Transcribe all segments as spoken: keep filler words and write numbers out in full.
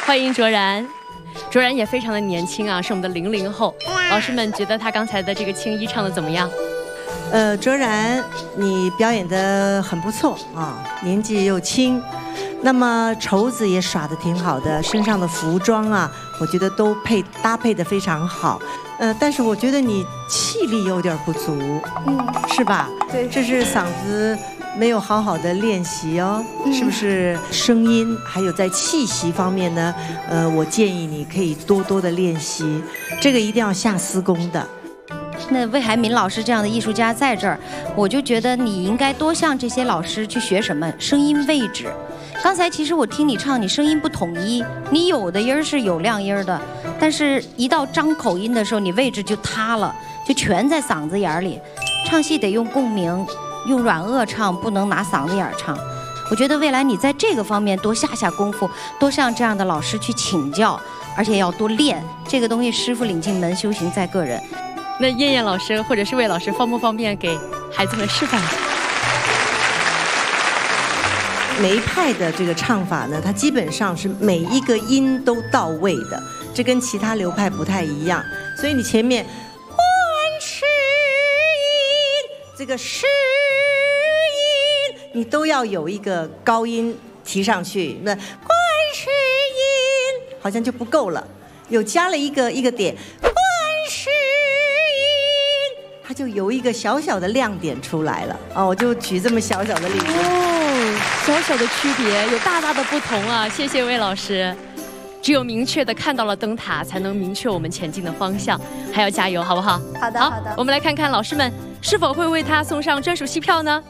欢迎卓然。卓然也非常的年轻啊，是我们的零零后。老师们觉得他刚才的这个青衣唱的怎么样？ 呃，卓然，你表演得很不错啊，年纪又轻，那么绸子也耍得挺好的，身上的服装啊，我觉得都配搭配得非常好。呃，但是我觉得你气力有点不足，嗯，是吧？ 对， 这是嗓子没有好好的练习哦，嗯、是不是？声音还有在气息方面呢，呃，我建议你可以多多的练习，这个一定要下私功的。 那魏海敏老师这样的艺术家在这儿，我就觉得你应该多向这些老师去学什么声音位置。刚才其实我听你唱，你声音不统一，你有的音儿是有亮音的，但是一到张口音的时候，你位置就塌了，就全在嗓子眼里。唱戏得用共鸣，用软腭唱，不能拿嗓子眼唱。我觉得未来你在这个方面多下下功夫，多向这样的老师去请教，而且要多练这个东西。师傅领进门，修行在个人。 那燕燕老师或者是魏老师方不方便给孩子们示范？ 梅派的这个唱法呢，它基本上是每一个音都到位的，这跟其他流派不太一样。所以你前面观世音，这个世音，你都要有一个高音提上去。那观世音好像就不够了，有加了一个一个点。它就有一个小小的亮点出来了哦，我就举这么小小的例子哦，小小的区别有大大的不同啊！谢谢魏老师，只有明确的看到了灯塔，才能明确我们前进的方向，还要加油，好不好？ 好的，好的。 我们来看看老师们是否会为他送上专属戏票呢？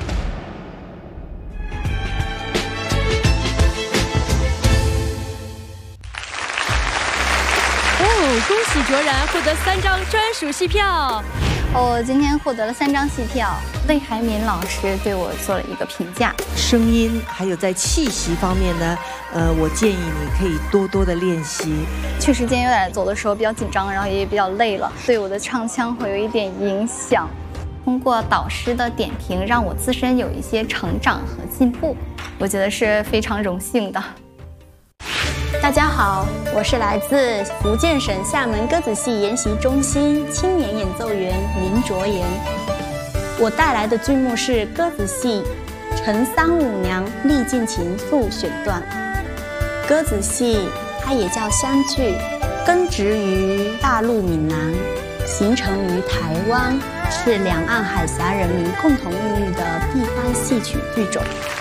哦，恭喜卓然获得三张专属戏票。 我今天获得了三张戏票。魏海敏老师对我做了一个评价， 声音还有在气息方面呢，呃，我建议你可以多多的练习。 确实，今天有点走的时候比较紧张，然后也比较累了，对我的唱腔会有一点影响。通过导师的点评，让我自身有一些成长和进步，我觉得是非常荣幸的。 大家好，我是来自福建省厦门歌子戏研习中心青年演奏员林卓妍。我带来的剧目是歌子戏《陈三五娘历尽情赋》选段。歌子戏它也叫湘剧，根植于大陆闽南，形成于台湾，是两岸海峡人民共同孕育的地方戏曲剧种。